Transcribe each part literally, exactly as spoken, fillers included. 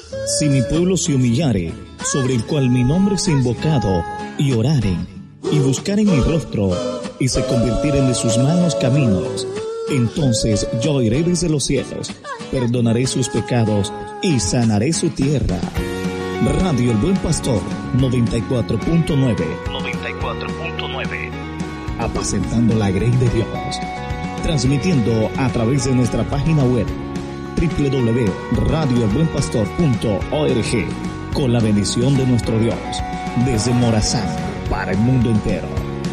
Si mi pueblo se humillare, sobre el cual mi nombre es invocado, y oraren, y buscaren mi rostro, y se convirtieren de sus malos caminos, entonces yo oiré desde los cielos, perdonaré sus pecados, y sanaré su tierra. Radio El Buen Pastor, noventa y cuatro punto nueve. noventa y cuatro punto nueve. Apacentando la grey de Dios. Transmitiendo a través de nuestra página web doble u doble u doble u punto radio el buen pastor punto org, con la bendición de nuestro Dios, desde Morazán para el mundo entero.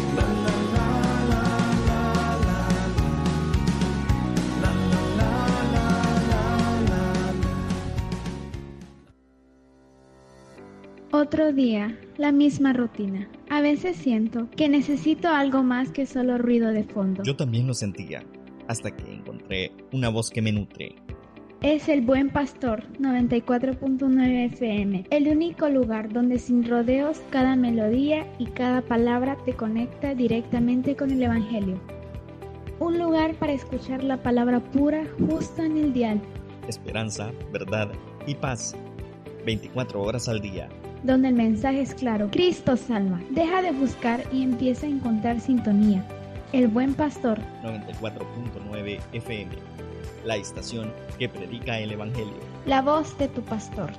Otro día, la misma rutina. A veces siento que necesito algo más que solo ruido de fondo. Yo también lo sentía, hasta que encontré una voz que me nutre. Es El Buen Pastor, noventa y cuatro punto nueve F M, el único lugar donde sin rodeos cada melodía y cada palabra te conecta directamente con el Evangelio. Un lugar para escuchar la palabra pura justo en el dial. Esperanza, verdad y paz, veinticuatro horas al día. Donde el mensaje es claro, Cristo salva. Deja de buscar y empieza a encontrar sintonía. El Buen Pastor, noventa y cuatro punto nueve F M, la estación que predica el Evangelio. La voz de tu pastor.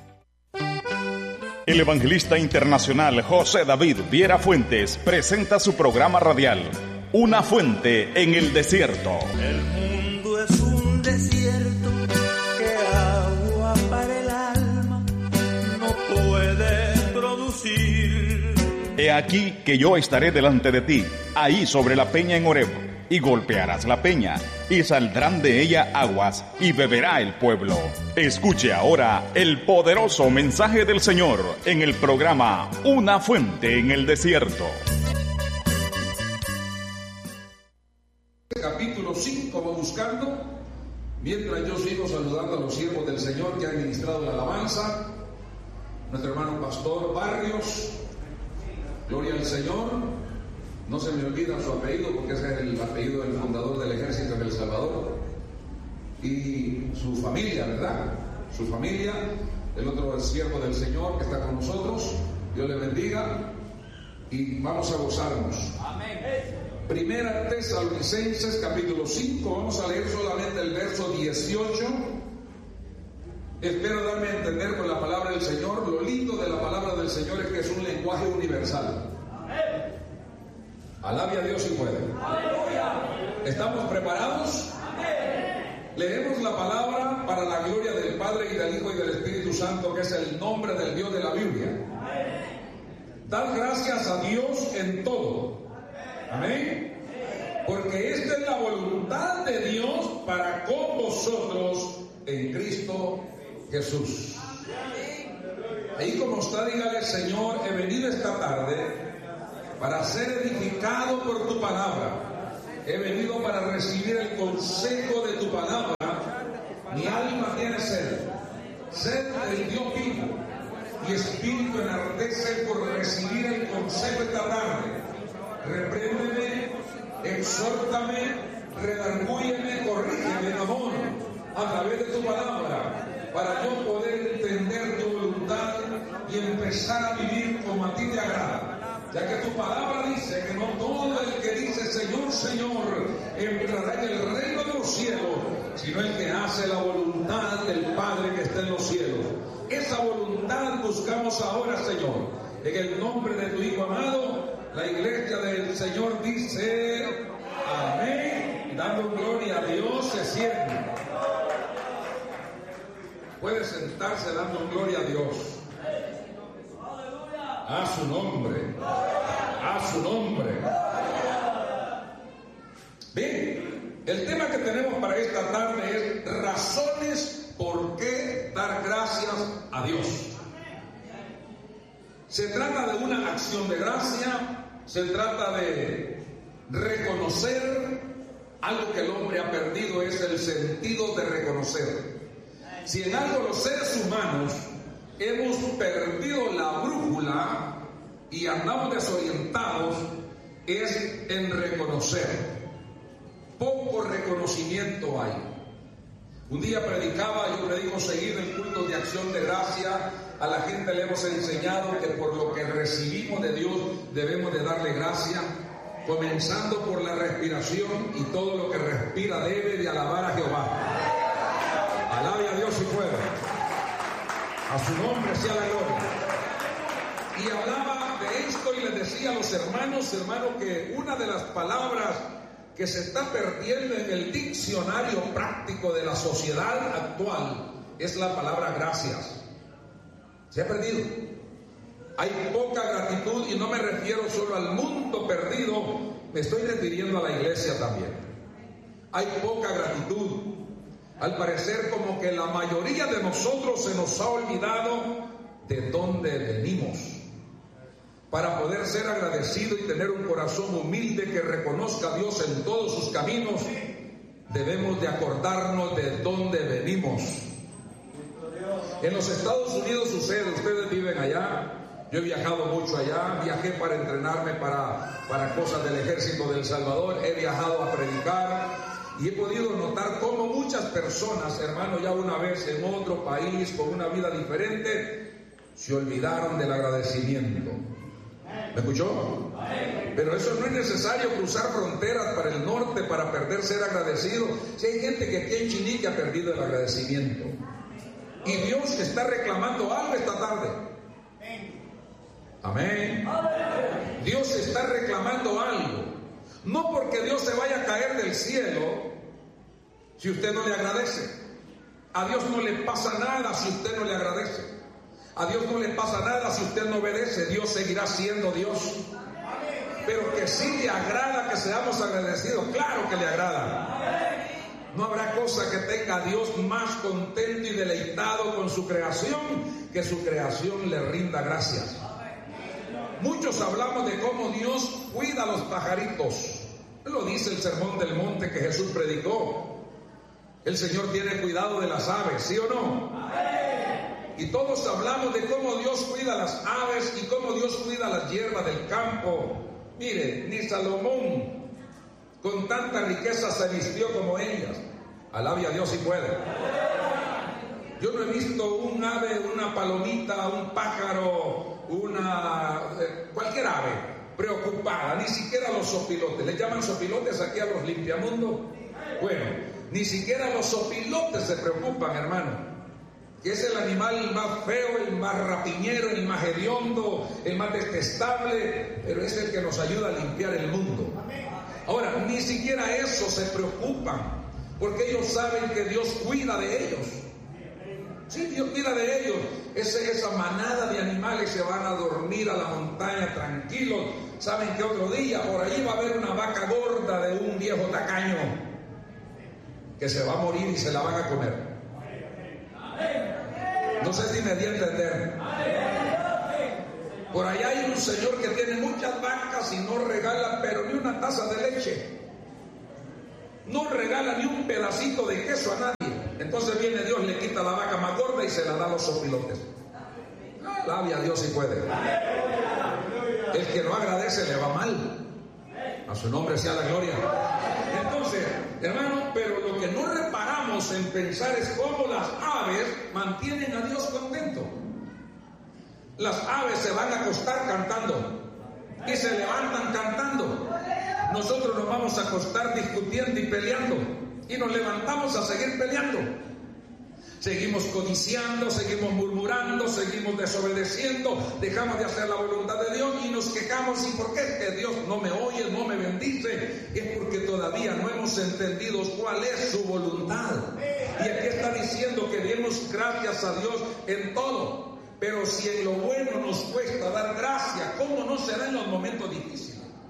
El evangelista internacional José David Viera Fuentes presenta su programa radial, Una Fuente en el Desierto. El mundo es un desierto que agua para el alma no puede producir. He aquí que yo estaré delante de ti, ahí sobre la peña en Horeb, y golpearás la peña, y saldrán de ella aguas, y beberá el pueblo. Escuche ahora el poderoso mensaje del Señor en el programa Una Fuente en el Desierto. Capítulo cinco, va buscando, mientras yo sigo saludando a los siervos del Señor que han ministrado la alabanza, nuestro hermano Pastor Barrios, gloria al Señor. No se me olvida su apellido, porque ese es el apellido del fundador del ejército en El Salvador. Y su familia, ¿verdad? Su familia, el otro siervo del Señor que está con nosotros. Dios le bendiga y vamos a gozarnos. Amén. Primera Tesalonicenses, capítulo cinco, vamos a leer solamente el verso dieciocho. Espero darme a entender con la palabra del Señor. Lo lindo de la palabra del Señor es que es un lenguaje universal. Alabe a Dios si puede. ¡Aleluya! ¿Estamos preparados? ¡Amén! Leemos la palabra para la gloria del Padre y del Hijo y del Espíritu Santo, que es el nombre del Dios de la Biblia. ¡Amén! Dad gracias a Dios en todo. Amén. Porque esta es la voluntad de Dios para con vosotros en Cristo Jesús. Ahí como está, dígale: Señor, he venido esta tarde para ser edificado por tu palabra. He venido para recibir el consejo de tu palabra. Mi alma tiene sed, sed del Dios vivo. Mi espíritu enardece por recibir el consejo esta tarde. Repréndeme, exhórtame, redargúyeme, corrígeme, amor, a través de tu palabra, para yo poder entender tu voluntad y empezar a vivir como a ti te agrada. Ya que tu palabra dice que no todo el que dice Señor, Señor entrará en el reino de los cielos, sino el que hace la voluntad del Padre que está en los cielos. Esa voluntad buscamos ahora, Señor, en el nombre de tu Hijo amado. La iglesia del Señor dice amén, dando gloria a Dios. Se siente, puede sentarse dando gloria a Dios. A su nombre, a su nombre. Bien, el tema que tenemos para esta tarde es razones por qué dar gracias a Dios. Se trata de una acción de gracia, se trata de reconocer algo que el hombre ha perdido, es el sentido de reconocer. Si en algo los seres humanos hemos perdido la brújula y andamos desorientados, es en reconocer. Poco reconocimiento hay. Un día predicaba, yo predico seguido en cultos de acción de gracia. A la gente le hemos enseñado que por lo que recibimos de Dios debemos de darle gracia, comenzando por la respiración, y todo lo que respira debe de alabar a Jehová. Alabe a Dios si puede. A su nombre sea la gloria. Y hablaba de esto y les decía a los hermanos, hermanos, que una de las palabras que se está perdiendo en el diccionario práctico de la sociedad actual es la palabra gracias. Se ha perdido. Hay poca gratitud, y no me refiero solo al mundo perdido, me estoy refiriendo a la iglesia también. Hay poca gratitud. Al parecer, como que la mayoría de nosotros se nos ha olvidado de dónde venimos. Para poder ser agradecido y tener un corazón humilde que reconozca a Dios en todos sus caminos, debemos de acordarnos de dónde venimos. En los Estados Unidos sucede, ustedes viven allá, yo he viajado mucho allá, viajé para entrenarme para, para cosas del ejército de El Salvador, he viajado a predicar y he podido notar cómo muchas personas, hermano, ya una vez en otro país, con una vida diferente, se olvidaron del agradecimiento. ¿Me escuchó? Pero eso no es necesario cruzar fronteras para el norte para perder ser agradecido. Si hay gente que aquí en Chinique ha perdido el agradecimiento, y Dios está reclamando algo esta tarde. Amén. Dios está reclamando algo. No porque Dios se vaya a caer del cielo si usted no le agradece. A Dios no le pasa nada si usted no le agradece. A Dios no le pasa nada si usted no obedece. Dios seguirá siendo Dios. Pero que sí le agrada que seamos agradecidos. Claro que le agrada. No habrá cosa que tenga a Dios más contento y deleitado con su creación que su creación le rinda gracias. Muchos hablamos de cómo Dios cuida a los pajaritos. Lo dice el Sermón del Monte que Jesús predicó. El Señor tiene cuidado de las aves, ¿sí o no? Y todos hablamos de cómo Dios cuida a las aves y cómo Dios cuida a las hierbas del campo. Mire, ni Salomón con tanta riqueza se vistió como ellas. Alabe a Dios si puede. Yo no he visto un ave, una palomita, un pájaro, una eh, cualquier ave preocupada, ni siquiera los zopilotes. ¿Le llaman zopilotes aquí a los limpiamundos? Bueno, ni siquiera los zopilotes se preocupan, hermano. Que es el animal más feo, el más rapiñero, el más hediondo, el más detestable, pero es el que nos ayuda a limpiar el mundo. Ahora, ni siquiera eso se preocupan, porque ellos saben que Dios cuida de ellos. Sí, Dios cuida de ellos. Ese, esa manada de animales se van a dormir a la montaña tranquilos. Saben que otro día por allí va a haber una vaca gorda de un viejo tacaño que se va a morir y se la van a comer. No sé si me di a entender. Por allá hay un señor que tiene muchas vacas y no regala pero ni una taza de leche. No regala ni un pedacito de queso a nadie. Entonces viene Dios, le quita la vaca más gorda y se la da a los zopilotes. Alabe a Dios si puede. El que no agradece le va mal. A su nombre sea la gloria. Entonces, hermano, pero lo que no reparamos en pensar es cómo las aves mantienen a Dios contento. Las aves se van a acostar cantando y se levantan cantando. Nosotros nos vamos a acostar discutiendo y peleando y nos levantamos a seguir peleando. Seguimos codiciando, seguimos murmurando, seguimos desobedeciendo, dejamos de hacer la voluntad de Dios y nos quejamos. ¿Y por qué es que Dios no me oye, no me bendice? Es porque todavía no hemos entendido cuál es su voluntad. Y aquí está diciendo que demos gracias a Dios en todo. Pero si en lo bueno nos cuesta dar gracias, ¿cómo no será en los momentos difíciles?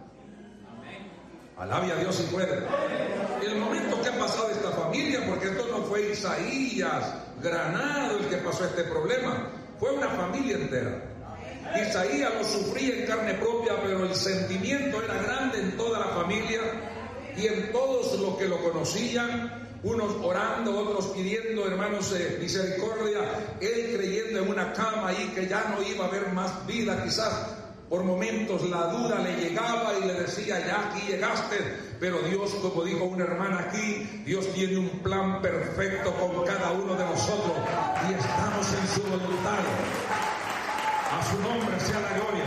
Alabe a Dios si puede. El momento que ha pasado esta familia, porque esto no fue Isaías Granado el que pasó este problema, fue una familia entera. Isaías lo sufría en carne propia, pero el sentimiento era grande en toda la familia y en todos los que lo conocían, unos orando, otros pidiendo, hermanos, eh, misericordia, él creyendo en una cama ahí que ya no iba a haber más vida quizás. Por momentos la duda le llegaba y le decía, ya aquí llegaste, pero Dios, como dijo una hermana aquí, Dios tiene un plan perfecto con cada uno de nosotros y estamos en su voluntad. A su nombre sea la gloria.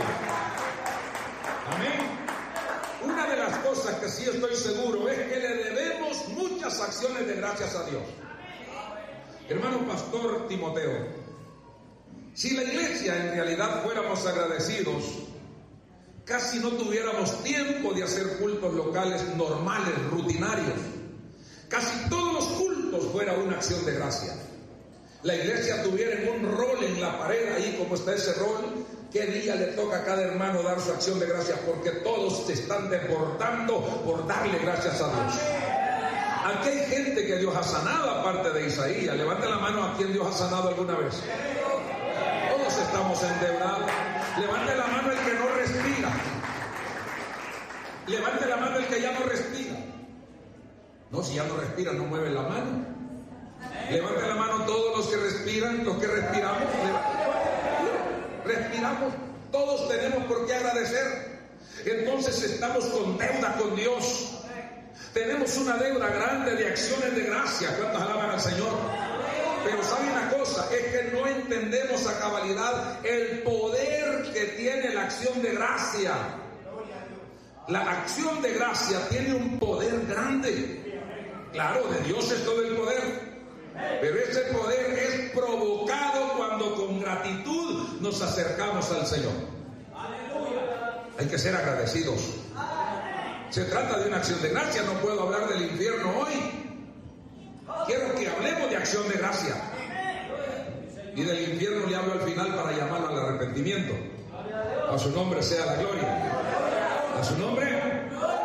Amén. Una de las cosas que sí estoy seguro es que le debemos muchas acciones de gracias a Dios. Hermano pastor Timoteo, si la iglesia en realidad fuéramos agradecidos, casi no tuviéramos tiempo de hacer cultos locales normales, rutinarios. Casi todos los cultos fuera una acción de gracia. La iglesia tuviera un rol en la pared, ahí como está ese rol, qué día le toca a cada hermano dar su acción de gracia, porque todos se están desbordando por darle gracias a Dios. Aquí hay gente que Dios ha sanado aparte de Isaías. Levante la mano a quien Dios ha sanado alguna vez. Todos estamos endeudados. Levante la mano el que no respira. Levante la mano el que ya no respira. No, si ya no respira, no mueve la mano. Levante la mano todos los que respiran, los que respiramos. Respiramos. Todos tenemos por qué agradecer. Entonces estamos con deuda con Dios. Tenemos una deuda grande de acciones de gracia. ¿Cuántos alaban al Señor? Pero sabe una cosa, es que no entendemos a cabalidad el poder que tiene la acción de gracia. La acción de gracia tiene un poder grande. Claro, de Dios es todo el poder, pero ese poder es provocado cuando con gratitud nos acercamos al Señor. Hay que ser agradecidos. Se trata de una acción de gracia. No puedo hablar del infierno hoy. Quiero que hablemos de acción de gracia. Y del infierno le hablo al final para llamarlo al arrepentimiento. A su nombre sea la gloria. A su nombre.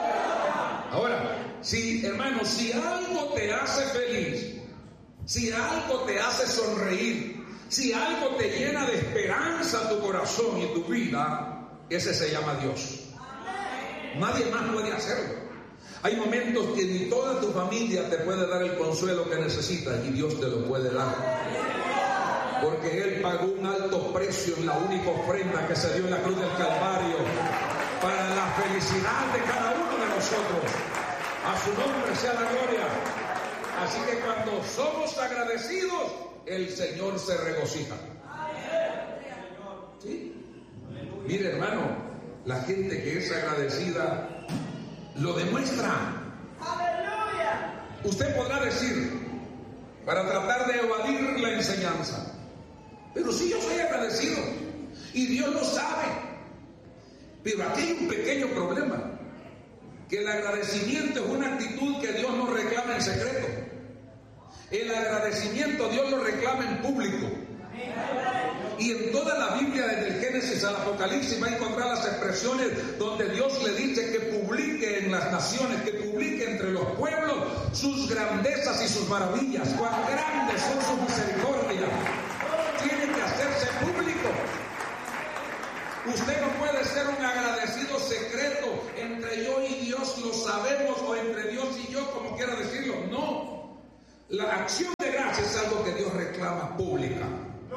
Ahora, si, hermano, si algo te hace feliz, si algo te hace sonreír, si algo te llena de esperanza tu corazón y tu vida, ese se llama Dios. Nadie más puede hacerlo. Hay momentos que ni toda tu familia te puede dar el consuelo que necesitas y Dios te lo puede dar. Porque Él pagó un alto precio en la única ofrenda que se dio en la cruz del Calvario para la felicidad de cada uno de nosotros. A su nombre sea la gloria. Así que cuando somos agradecidos, el Señor se regocija. ¿Sí? Mire, hermano, la gente que es agradecida lo demuestra. Usted podrá decir, para tratar de evadir la enseñanza, pero si yo soy agradecido y Dios lo sabe. Pero aquí hay un pequeño problema, que el agradecimiento es una actitud que Dios no reclama en secreto. El agradecimiento Dios lo reclama en público. Y en toda la Biblia, desde el Génesis al Apocalipsis, va a encontrar las expresiones donde Dios le dice que publique en las naciones, que publique entre los pueblos sus grandezas y sus maravillas. Cuán grandes son sus misericordias. Tiene que hacerse público. Usted no puede ser un agradecido secreto entre yo y Dios, lo sabemos, o entre Dios y yo, como quiera decirlo. No. La acción de gracia es algo que Dios reclama pública.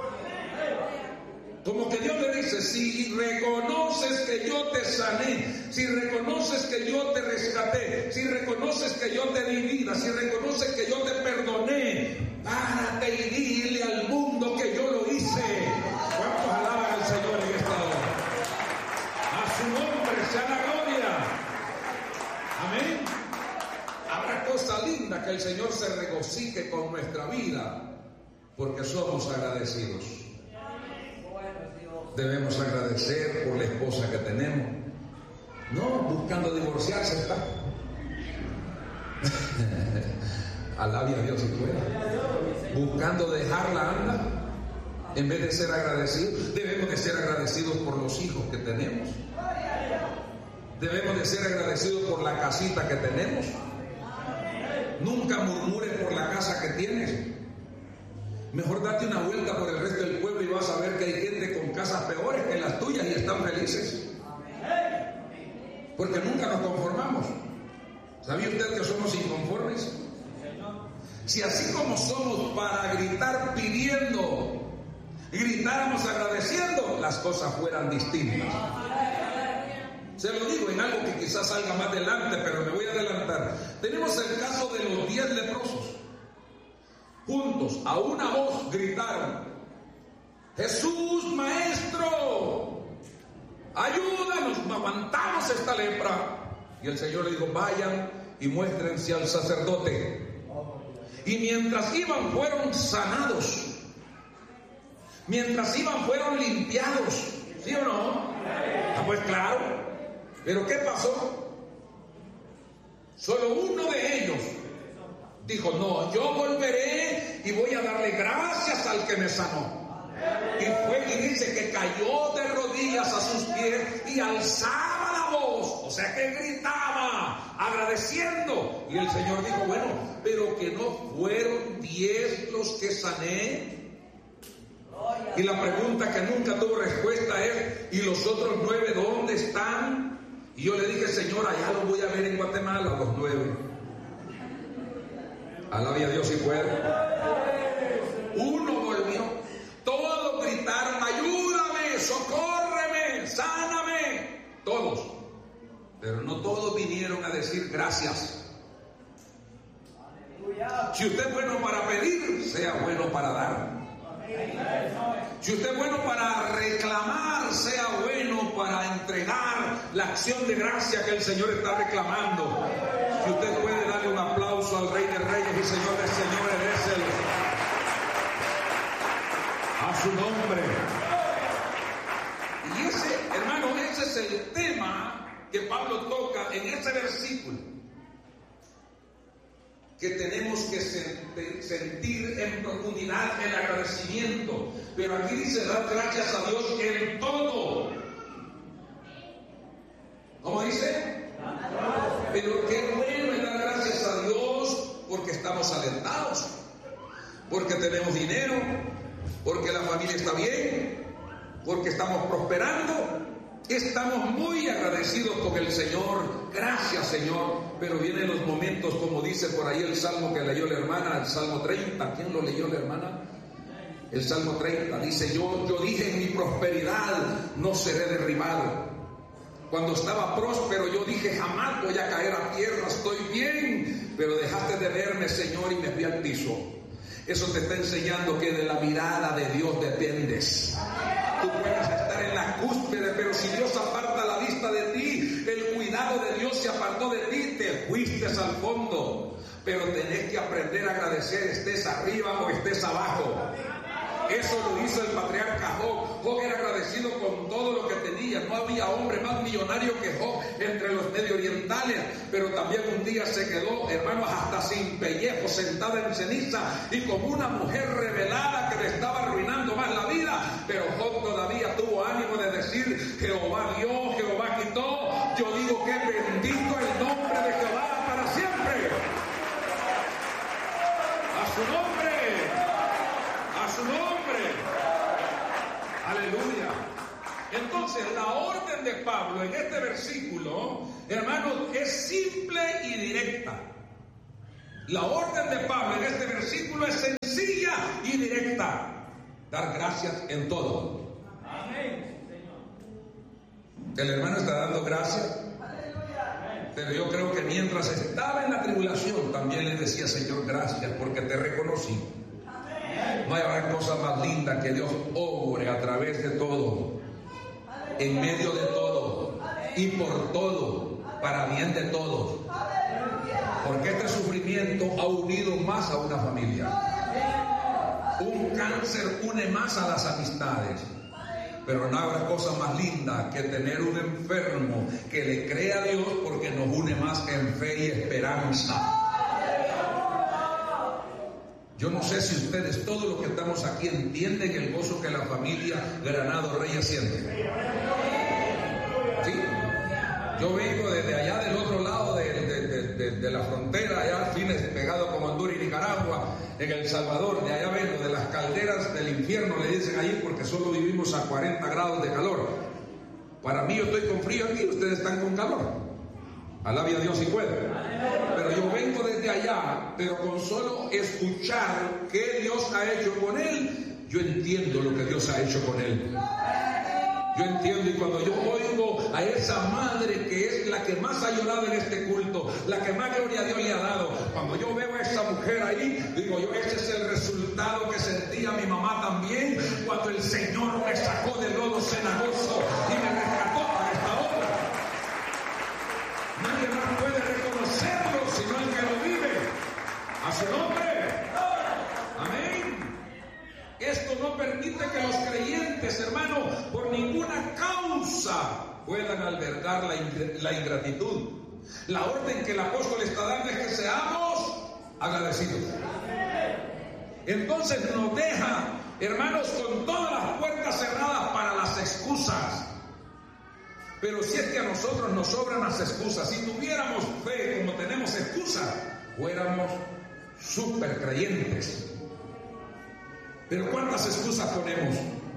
Como que Dios le dice, si reconoces que yo te sané, si reconoces que yo te rescaté, si reconoces que yo te di vida, si reconoces que yo te perdoné, párate y dile al mundo que yo lo hice. ¿Cuántos alaban al Señor en esta hora? A su nombre sea la gloria. Amén. Habrá cosa linda que el Señor se regocije con nuestra vida, porque somos agradecidos. Debemos agradecer por la esposa que tenemos, no buscando divorciarse, ¿está? Alabe a Dios si puede. Buscando dejarla anda, en vez de ser agradecidos. Debemos de ser agradecidos por los hijos que tenemos. Debemos de ser agradecidos por la casita que tenemos. Nunca murmures por la casa que tienes. Mejor date una vuelta por el resto del pueblo y vas a ver que hay gente con casas peores que las tuyas y están felices. Porque nunca nos conformamos. ¿Sabía usted que somos inconformes? Si así como somos para gritar pidiendo, gritáramos agradeciendo, las cosas fueran distintas. Se lo digo en algo que quizás salga más adelante, pero me voy a adelantar. Tenemos el caso de los diez leprosos. Juntos, a una voz, gritaron: Jesús, Maestro, ayúdanos, no aguantamos esta lepra. Y el Señor le dijo: vayan y muéstrense al sacerdote. Y mientras iban fueron sanados. Mientras iban fueron limpiados. ¿Sí o no? Ah, pues claro. Pero ¿qué pasó? Solo uno de ellos dijo: no, yo volveré y voy a darle gracias al que me sanó. Y fue y dice que cayó de rodillas a sus pies y alzaba la voz, o sea que gritaba, agradeciendo. Y el Señor dijo: bueno, pero que no fueron diez los que sané. Y la pregunta que nunca tuvo respuesta es: ¿y los otros nueve dónde están? Y yo le dije: Señor, allá los voy a ver en Guatemala, los nueve. Alabe a Dios si puede. Uno volvió. Todos gritaron: ayúdame, socórreme, sáname. Todos. Pero no todos vinieron a decir gracias. Si usted es bueno para pedir, sea bueno para dar. Si usted es bueno para reclamar, sea bueno para entregar la acción de gracia que el Señor está reclamando. Si usted puede darle un aplauso al Rey de Reyes y Señor de Señores, déselo a su nombre. Y ese, hermano, ese es el tema que Pablo toca en ese versículo, que tenemos que sentir en profundidad el agradecimiento. Pero aquí dice: dar gracias a Dios en todo. ¿Cómo dice? Pero qué bueno es dar gracias a Dios porque estamos alentados, porque tenemos dinero, porque la familia está bien, porque estamos prosperando. Estamos muy agradecidos con el Señor. Gracias, Señor. Pero vienen los momentos, como dice por ahí el salmo que leyó la hermana, el Salmo treinta. ¿Quién lo leyó, la hermana? El Salmo treinta dice: yo, yo dije en mi prosperidad, no seré derribado. Cuando estaba próspero, yo dije: jamás voy a caer a tierra, estoy bien. Pero dejaste de verme, Señor, y me fui al piso. Eso te está enseñando que de la mirada de Dios dependes. Tú puedes estar en la cúspide, pero si Dios aparta la vista de ti, el cuidado de Dios se apartó de ti, te fuiste al fondo. Pero tenés que aprender a agradecer, estés arriba o estés abajo. Eso lo hizo el patriarca Job. Job era agradecido con todo lo que tenía. No había hombre más millonario que Job entre los medio orientales. Pero también un día se quedó, hermanos, hasta sin pellejo, sentada en ceniza y como una mujer revelada que le estaba arruinando más la vida. Pero Job todavía tuvo ánimo de decir: Jehová dio, Jehová quitó. Yo digo que bendito el nombre de Jehová para siempre. A su nombre. A su nombre. Aleluya. Entonces, la orden de Pablo en este versículo, hermanos, es simple y directa. La orden de Pablo en este versículo es sencilla y directa: dar gracias en todo. Amén, Señor. El hermano está dando gracias, pero yo creo que mientras estaba en la tribulación también le decía: Señor, gracias porque te reconocí. No hay cosa más linda que Dios obre a través de todo, en medio de todo y por todo, para bien de todos. Porque este sufrimiento ha unido más a una familia. Un cáncer une más a las amistades. Pero no habrá cosa más linda que tener un enfermo que le crea a Dios, porque nos une más en fe y esperanza. Yo no sé si ustedes, todos los que estamos aquí, entienden el gozo que la familia Granado Reyes siente. ¿Sí? Yo vengo desde allá del otro lado de, de, de, de, de la frontera, allá fines pegado con Honduras y Nicaragua, en El Salvador. De allá vengo, de las calderas del infierno, le dicen ahí, porque solo vivimos a cuarenta grados de calor. Para mí, yo estoy con frío aquí, ustedes están con calor. Alabe a Dios si puede. Pero yo vengo desde allá, pero con solo escuchar qué Dios ha hecho con él, yo entiendo lo que Dios ha hecho con él. Yo entiendo, y cuando yo oigo a esa madre que es la que más ha llorado en este culto, la que más gloria a Dios le ha dado, cuando yo veo a esa mujer ahí, digo yo, este es el resultado que sentía mi mamá también cuando el Señor me sacó del lodo cenagoso y me rescató para esta obra. Nadie más puede reconocerlo sino el que lo vive. A su nombre. Amén. Esto no permite que los creyentes, hermano, por ninguna causa puedan albergar la, ing- la ingratitud. La orden que el apóstol está dando es que seamos agradecidos. Entonces nos deja, hermanos, con todas las puertas cerradas para las excusas. Pero si es que a nosotros nos sobran las excusas, si tuviéramos fe como tenemos excusas, fuéramos súper creyentes. Pero ¿cuántas excusas ponemos?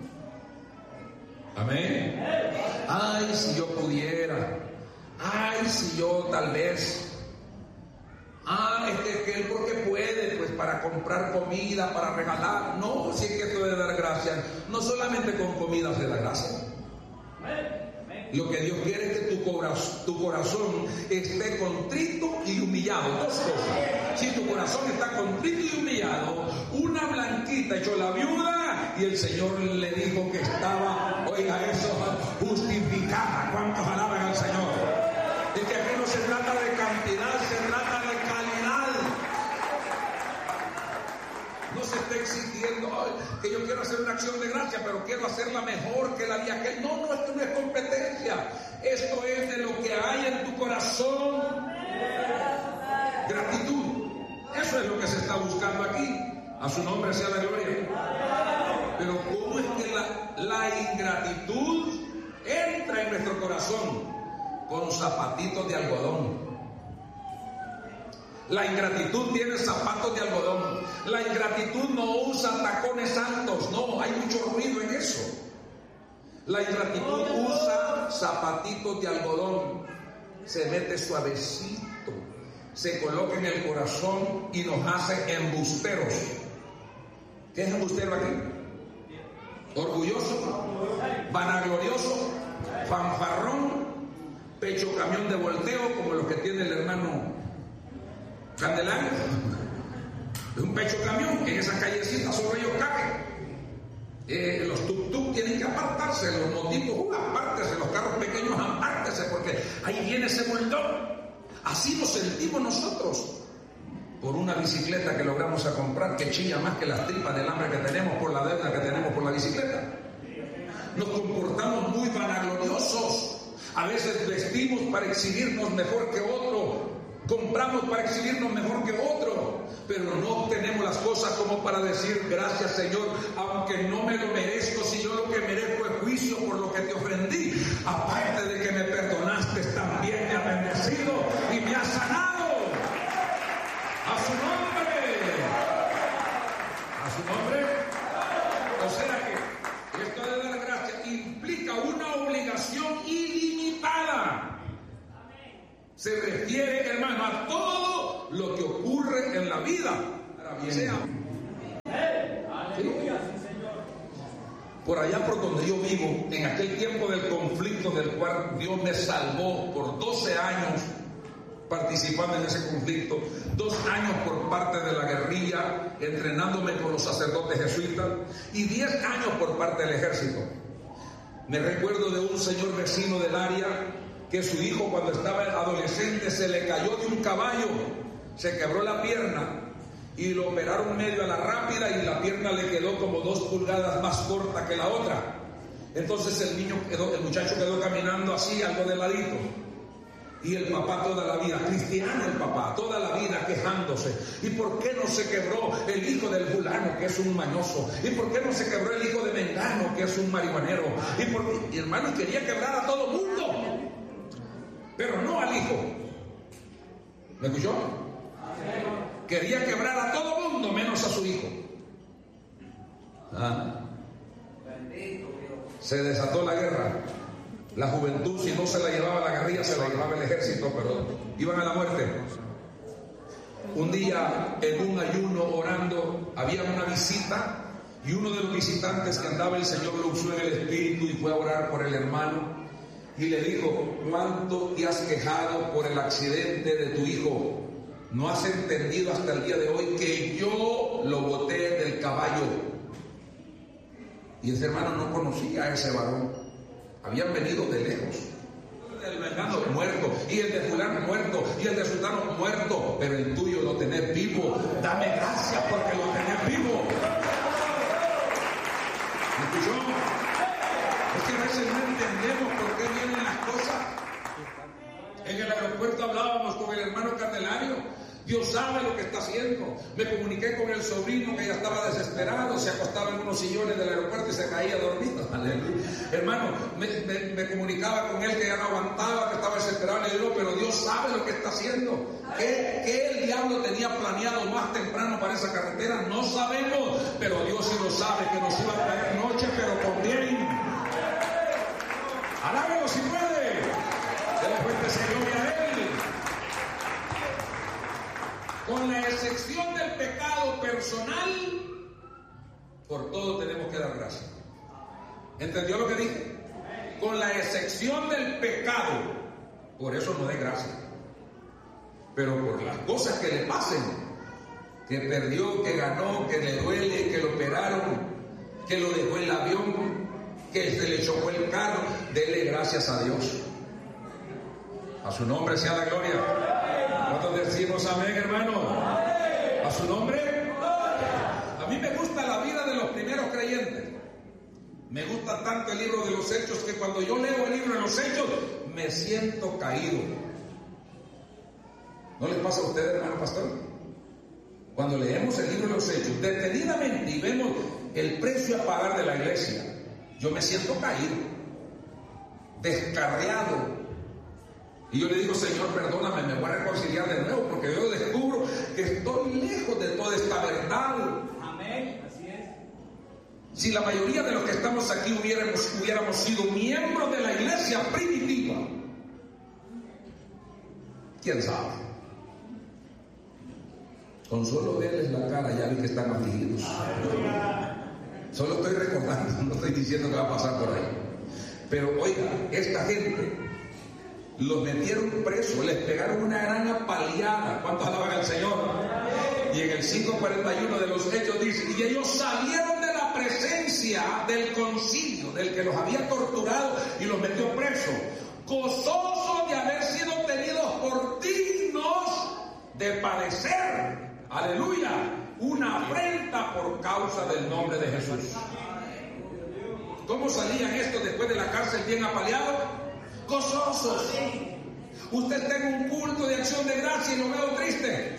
Amén. Ay, si yo pudiera. Ay, si yo tal vez. Ah, es que, que él porque puede, pues para comprar comida, para regalar. No, si es que esto de dar gracias, no solamente con comida se da gracia. Lo que Dios quiere es que tu corazón, tu corazón esté contrito y humillado. Dos cosas. Si tu corazón está contrito y humillado, una blanquita echó la viuda y el Señor le dijo que estaba, oiga eso, justificada. ¿Cuántos alaban al Señor? Es que aquí no se trata de cantidad, se trata de calidad. No se está exigiendo ay, que yo quiero hacer una acción de gracia, pero quiero hacerla mejor que la de aquel. No, no, esto no es competencia. Esto es de lo que hay en tu corazón. Gratitud. Eso es lo que se está buscando aquí. A su nombre sea la gloria. Pero ¿cómo es que la, la ingratitud entra en nuestro corazón? Con zapatitos de algodón. La ingratitud tiene zapatos de algodón. La ingratitud no usa tacones altos. No, hay mucho ruido en eso. La ingratitud usa zapatitos de algodón. Se mete suavecito. Se coloca en el corazón y nos hace embusteros. ¿Qué es embustero aquí? Orgulloso, vanaglorioso, fanfarrón, pecho camión de volteo, como los que tiene el hermano Candelario. Es un pecho camión, en esa callecita solo ellos caben. Eh, los tuk-tuk tienen que apartarse, los motitos, uh, apártese, los carros pequeños, apártese, porque ahí viene ese moldón. Así nos sentimos nosotros por una bicicleta que logramos a comprar, que chilla más que las tripas del hambre que tenemos por la deuda que tenemos por la bicicleta. Nos comportamos muy vanagloriosos. A veces vestimos para exhibirnos mejor que otro. Compramos para exhibirnos mejor que otro, pero no obtenemos las cosas como para decir gracias Señor, aunque no me lo merezco, si yo lo que merezco es juicio por lo que te ofendí. Aparte de que me perdonaste, también me has bendecido y me has sanado. A su nombre. A su nombre. O sea que esto de dar gracias implica una obligación ilimitada. Se refiere, hermano, a todo lo que ocurre en la vida. Sea, ¿sí? Por allá por donde yo vivo, en aquel tiempo del conflicto del cual Dios me salvó por doce años participando en ese conflicto, dos años por parte de la guerrilla, entrenándome con los sacerdotes jesuitas, y diez años por parte del ejército. Me recuerdo de un señor vecino del área que su hijo cuando estaba adolescente se le cayó de un caballo, se quebró la pierna y lo operaron medio a la rápida y la pierna le quedó como dos pulgadas más corta que la otra. Entonces el niño quedó, el muchacho quedó caminando así, algo de ladito. Y el papá toda la vida, cristiano el papá, toda la vida quejándose. ¿Y por qué no se quebró el hijo del fulano, que es un mañoso? ¿Y por qué no se quebró el hijo de Mengano, que es un marihuanero? Y por qué? Y hermano, quería quebrar a todo mundo, pero no al hijo. ¿Me escuchó? Quería quebrar a todo mundo menos a su hijo. ¿Ah? Se desató la guerra. La juventud, si no se la llevaba la guerrilla, se la llevaba el ejército, pero iban a la muerte. Un día, en un ayuno orando, había una visita Y uno de los visitantes que andaba, el Señor lo usó en el espíritu y fue a orar por el hermano y le dijo: ¿cuánto te has quejado por el accidente de tu hijo? ¿No has entendido hasta el día de hoy que yo lo boté del caballo? Y ese hermano no conocía a ese varón. Habían venido de lejos. El vengano muerto, y el de fulano muerto, y el de sultano muerto, pero el tuyo lo tenés vivo. Dame gracias porque lo tenés vivo. ¿Me escuchó? Es que a veces no entendemos por qué vienen las cosas. En el aeropuerto hablábamos con el hermano Candelario. Dios sabe lo que está haciendo. Me comuniqué con el sobrino que ya estaba desesperado, se acostaba en unos sillones del aeropuerto y se caía dormido. Aleluya. Hermano, me, me, me comunicaba con él que ya no aguantaba, que estaba desesperado. Le digo, pero Dios sabe lo que está haciendo. ¿Qué, qué el diablo tenía planeado más temprano para esa carretera? No sabemos, pero Dios sí lo sabe, que nos iba a traer noche, pero con bien. Alábelo si puede. Dele fuerte gloria a Él. Con la excepción del pecado personal, por todo tenemos que dar gracias. ¿Entendió lo que dije? Con la excepción del pecado, por eso no dé gracias. Pero por las cosas que le pasen, que perdió, que ganó, que le duele, que lo operaron, que lo dejó en el avión, que se le chocó el carro, dele gracias a Dios. A su nombre sea la gloria. ¿Cuántos decimos amén, hermano? ¿A su nombre? A mí me gusta la vida de los primeros creyentes. Me gusta tanto el libro de los Hechos que cuando yo leo el libro de los Hechos me siento caído. ¿No les pasa a ustedes, hermano pastor? Cuando leemos el libro de los Hechos detenidamente y vemos el precio a pagar de la iglesia, yo me siento caído, descarriado. Y yo le digo: Señor, perdóname, me voy a reconciliar de nuevo, porque yo descubro que estoy lejos de toda esta verdad. Amén, así es. Si la mayoría de los que estamos aquí hubiéramos, hubiéramos sido miembros de la iglesia primitiva, ¿quién sabe? Con solo verles la cara ya ven que están afligidos. Solo estoy recordando, no estoy diciendo que va a pasar por ahí. Pero oiga, esta gente los metieron presos, les pegaron una gran apaleada. ¿Cuántos alaban al Señor? Y en el cinco cuarenta y uno de los Hechos dice: y ellos salieron de la presencia del concilio, del que los había torturado y los metió presos, gozosos de haber sido tenidos por dignos de padecer, aleluya, una afrenta por causa del nombre de Jesús. ¿Cómo salían estos después de la cárcel bien apaleados? Gozosos. Usted tenga un culto de acción de gracia y lo veo triste.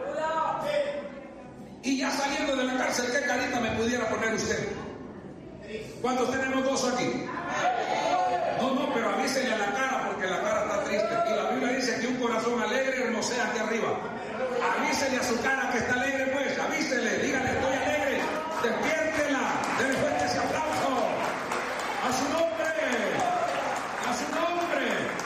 Y ya saliendo de la cárcel, ¿qué carita me pudiera poner usted? ¿Cuántos tenemos gozo aquí? No, no, pero avísele a la cara, porque la cara está triste. Y la Biblia dice que un corazón alegre hermosea aquí arriba. Avísele a su cara que está alegre, pues. Avísele, dígale: estoy alegre. Despiértela. Dele fuerte ese aplauso. A su nombre. A su nombre.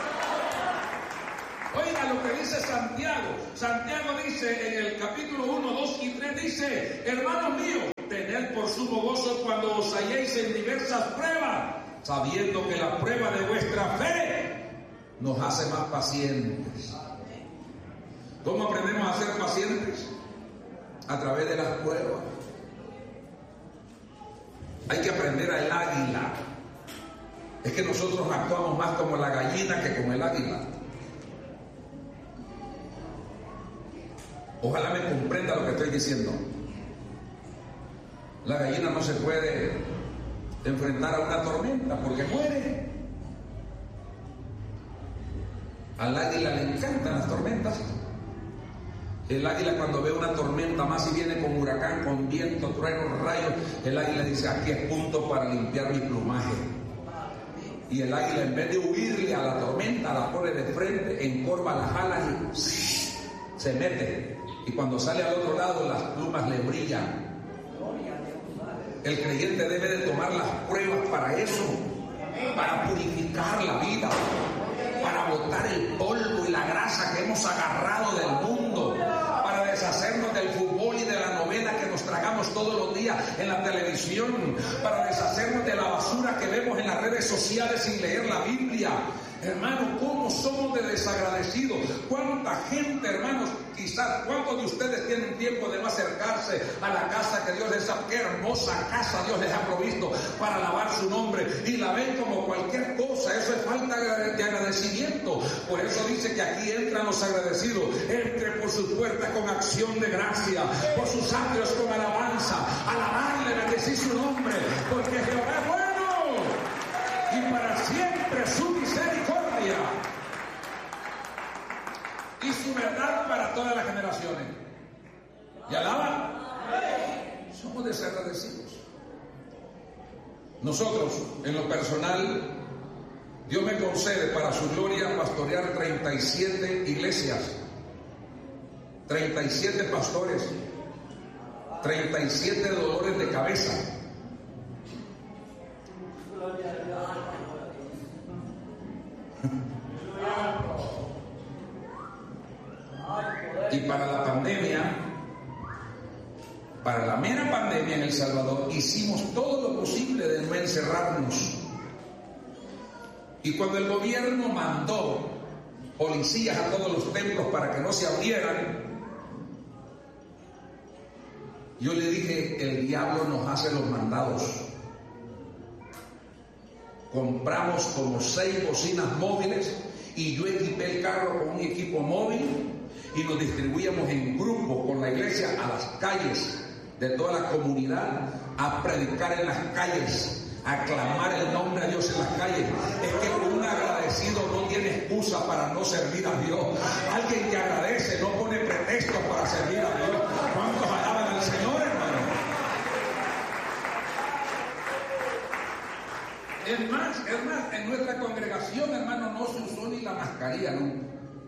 Oiga lo que dice Santiago. Santiago dice en el capítulo uno, dos y tres, dice: hermanos míos, tened por sumo gozo cuando os halléis en diversas pruebas, sabiendo que la prueba de vuestra fe nos hace más pacientes. ¿Cómo aprendemos a ser pacientes? A través de las pruebas. Hay que aprender al águila. Es que nosotros actuamos más como la gallina que como el águila. Ojalá me comprenda lo que estoy diciendo. La gallina no se puede enfrentar a una tormenta porque muere. Al águila le encantan las tormentas. El águila, cuando ve una tormenta más y viene con huracán, con viento, truenos, rayos, el águila dice: aquí es punto para limpiar mi plumaje. Y el águila, en vez de huirle a la tormenta, la pone de frente, encorva las alas y se mete. Y cuando sale al otro lado, las plumas le brillan. El creyente debe de tomar las pruebas para eso, para purificar la vida, para botar el polvo y la grasa que hemos agarrado del mundo, para deshacernos del fútbol y de la novela que nos tragamos desconectarnos todos los días en la televisión, para deshacernos de la basura que vemos en las redes sociales sin leer la Biblia. Hermano, ¿cómo somos de desagradecidos? ¿Cuánta gente, hermanos? Quizás, ¿cuántos de ustedes tienen tiempo de no acercarse a la casa que Dios les ha, qué hermosa casa Dios les ha provisto para alabar su nombre, y la ven como cualquier cosa? Eso es falta de agradecimiento. Por eso dice que aquí entran los agradecidos. Entre por sus puertas con acción de gracia, por sus atrios con alabanza, alabarle, bendecir su nombre, porque Jehová es bueno y para siempre su misericordia y su verdad para todas las generaciones. ¿Y alaban? Somos desagradecidos. Nosotros, en lo personal, Dios me concede para su gloria pastorear treinta y siete iglesias, treinta y siete pastores, treinta y siete dolores de cabeza. Y para la pandemia, para la mera pandemia en El Salvador, hicimos todo lo posible de no encerrarnos. Y cuando el gobierno mandó policías a todos los templos para que no se abrieran, yo le dije, el diablo nos hace los mandados. Compramos como seis bocinas móviles y yo equipé el carro con un equipo móvil y nos distribuíamos en grupo con la iglesia a las calles de toda la comunidad, a predicar en las calles, a clamar el nombre de Dios en las calles. Es que un agradecido no tiene excusa para no servir a Dios. Alguien que agradece no pone pretextos para servir a Dios. ¿Cuántos alaban al Señor, hermano? Es más, es más, en nuestra congregación, hermano, no se usó ni la mascarilla nunca.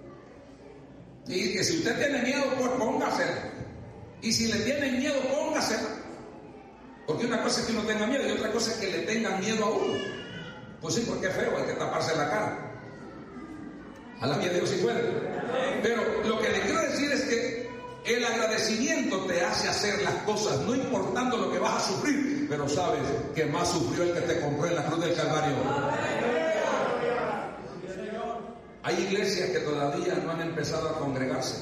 Y que si usted tiene miedo, pues póngasela. Y si le tienen miedo, póngasela. Porque una cosa es que uno tenga miedo y otra cosa es que le tengan miedo a uno. Pues sí, porque es feo, hay que taparse la cara. A la mía Dios sí puede. Pero lo que le quiero decir es que el agradecimiento te hace hacer las cosas, no importando lo que vas a sufrir. Pero sabes que más sufrió el que te compró en la cruz del Calvario. Hay iglesias que todavía no han empezado a congregarse.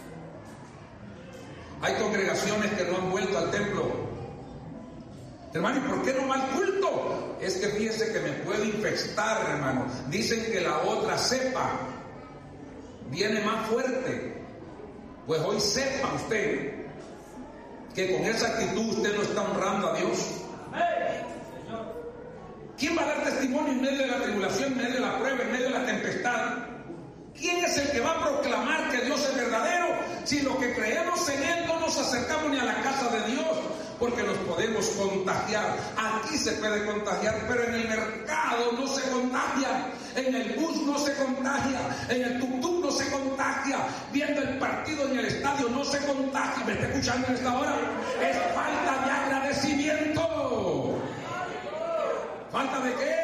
Hay congregaciones que no han vuelto al templo. Hermano, ¿y por qué no va al culto? Es que fíjese que me puede infectar, hermano. Dicen que la otra cepa viene más fuerte. Pues hoy sepa usted que con esa actitud usted no está honrando a Dios. ¿Quién va a dar testimonio en medio de la tribulación, en medio de la prueba, en medio de la tempestad? ¿Quién es el que va a proclamar que Dios es verdadero si los que creemos en Él no nos acercamos ni a la casa de Dios? Porque nos podemos contagiar. Aquí se puede contagiar, pero en el mercado no se contagia, en el bus no se contagia, en el tuk-tuk no se contagia, viendo el partido en el estadio no se contagia. ¿Me está escuchando en esta hora? Es falta de agradecimiento. ¿Falta de qué?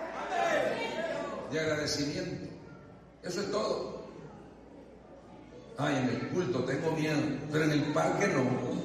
De agradecimiento. Eso es todo. Ay, en el culto tengo miedo, pero en el parque no.